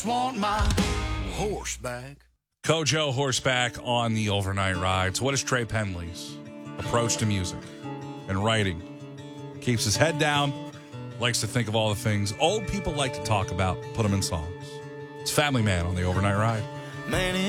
Want my horseback. Kojo horseback on the overnight rides. What is Trey Penley's approach to music and writing? Keeps his head down, likes to think of all the things old people like to talk about, put them in songs. It's Family Man on the overnight ride. Man,